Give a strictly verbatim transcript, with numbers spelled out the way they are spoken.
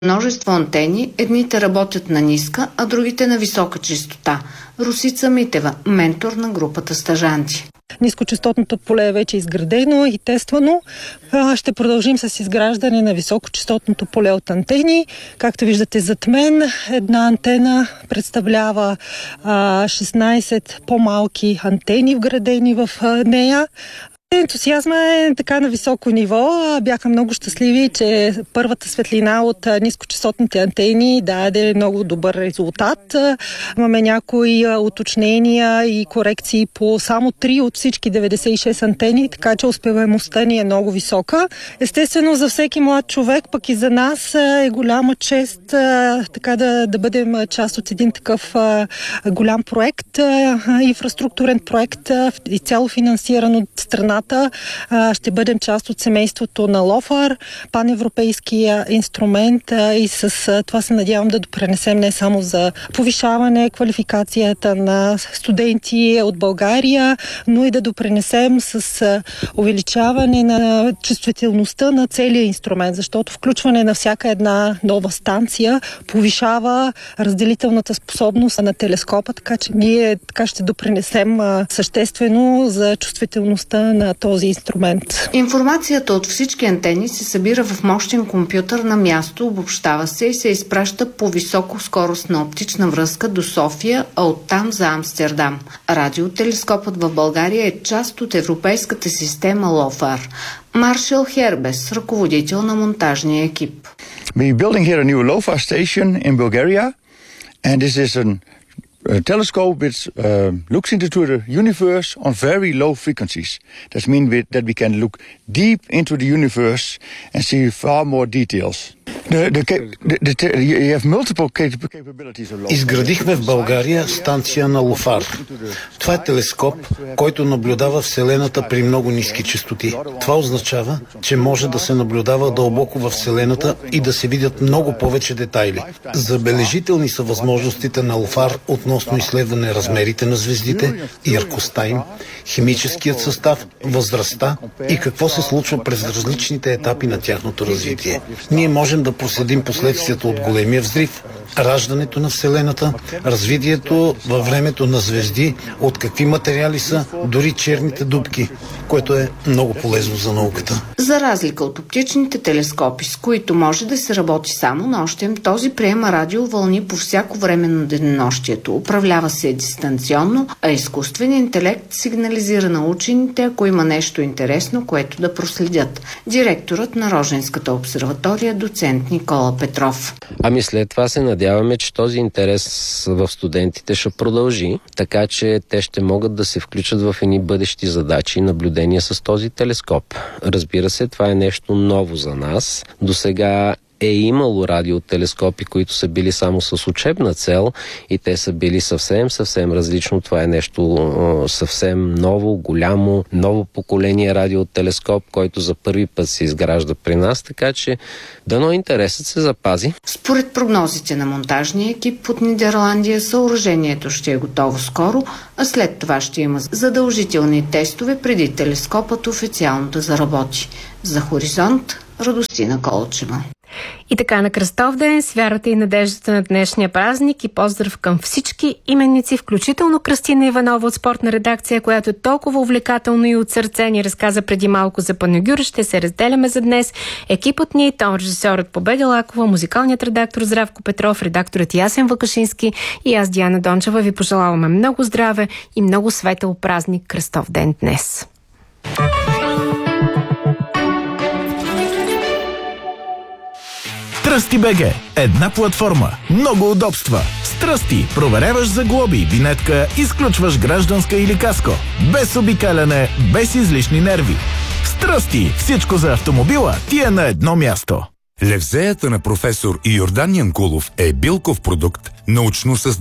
Множество антени, едните работят на ниска, а другите на висока честота. Росица Митева, ментор на групата стажанти. Нискочестотното поле е вече изградено и тествано. Ще продължим с изграждане на високочестотното поле от антени. Както виждате зад мен, една антена представлява шестнайсет по-малки антени, вградени в нея. Ентусиазма е така на високо ниво. Бяха много щастливи, че първата светлина от нискочестотните антени даде много добър резултат. Имаме някои уточнения и корекции по само три от всички деветдесет и шест антени, така че успеваемостта ни е много висока. Естествено, за всеки млад човек, пък и за нас е голяма чест така да, да бъдем част от един такъв голям проект, инфраструктурен проект, изцяло финансиран от страната. Ще бъдем част от семейството на ЛОФАР, паневропейския инструмент, и с това се надявам да допренесем не само за повишаване квалификацията на студенти от България, но и да допренесем с увеличаване на чувствителността на целия инструмент, защото включване на всяка една нова станция повишава разделителната способност на телескопа, така че ние така ще допренесем съществено за чувствителността на този инструмент. Информацията от всички антени се събира в мощен компютър на място, обобщава се и се изпраща по високоскоростна оптична връзка до София, а оттам за Амстердам. Радиотелескопът в България е част от европейската система ЛОФАР. Маршал Хербес, ръководител на монтажния екип. We are building here a new LOFAR station in Bulgaria, and this is an A telescope which uh, looks into the universe on very low frequencies. That means that we can look deep into the universe and see far more details. The, the, the, the, you have multiple capabilities of LOFAR. Изградихме в България станция на ЛОФАР. Това е телескоп, който наблюдава Вселената при много ниски честоти. Това означава, че може да се наблюдава дълбоко във Вселената и да се видят много повече детайли. Забележителни са възможностите на ЛОФАР относно изследване размерите на звездите, яркостта им, химическият състав, възрастта и какво се случва през различните етапи на тяхното развитие. Ние можем да проследим последствията от големия взрив, раждането на Вселената, развитието във времето на звезди, от какви материали са, дори черните дупки, което е много полезно за науката. За разлика от оптичните телескопи, с които може да се работи само нощем, този приема радиовълни по всяко време на денонощието. Управлява се дистанционно, а изкуственият интелект сигнализира на учените, ако има нещо интересно, което да проследят. Директорът на Роженската обсерватория, доцент Никола Петров. Ами след това се надяваме, че този интерес в студентите ще продължи, така че те ще могат да се включат в едни бъдещи задачи и наблюдения с този телескоп. Разбира се, това е нещо ново за нас. Досега е имало радиотелескопи, които са били само с учебна цел и те са били съвсем, съвсем различно. Това е нещо съвсем ново, голямо, ново поколение радиотелескоп, който за първи път се изгражда при нас, така че дано интересът се запази. Според прогнозите на монтажния екип от Нидерландия, съоръжението ще е готово скоро, а след това ще има задължителни тестове преди телескопът официално да заработи. За Хоризонт, Радостина Колчева. И така на Кръстов ден, с вярата и надеждата на днешния празник и поздрав към всички именници, включително Кръстина Иванова от спортна редакция, която е толкова увлекателно и от сърце ни разказа преди малко за панагюр. Ще се разделяме за днес. Екипът ни, тон режисьорът Победа Лакова, музикалният редактор Здравко Петров, редакторът Ясен Вакашински и аз Диана Дончева ви пожелаваме много здраве и много светъл празник Кръстов ден днес. Тръсти БГ. Една платформа. Много удобства. С Тръсти проверяваш за глоби, винетка, изключваш гражданска или каско. Без обикаляне, без излишни нерви. С Тръсти всичко за автомобила ти е на едно място. Левзеята на професор Йордан Янкулов е билков продукт, научно създаден